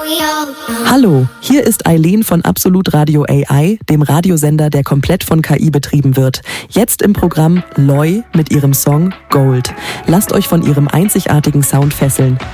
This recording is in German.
Hallo, hier ist Eileen von Absolut Radio AI, dem Radiosender, der komplett von KI betrieben wird. Jetzt im Programm Loi mit ihrem Song Gold. Lasst euch von ihrem einzigartigen Sound fesseln.